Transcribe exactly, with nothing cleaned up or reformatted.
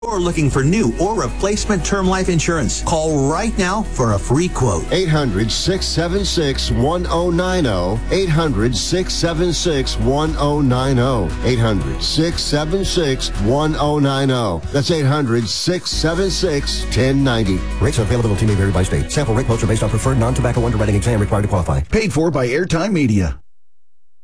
Or looking for new or replacement term life insurance, call right now for a free quote. eight hundred, six seven six, one oh nine oh. eight hundred, six seven six, one oh nine oh. eight hundred, six seven six, one oh nine oh. That's eight hundred, six seven six, one oh nine oh. Rates and availability may vary by state. Sample rate quotes are based on preferred non-tobacco underwriting exam required to qualify. Paid for by Airtime Media.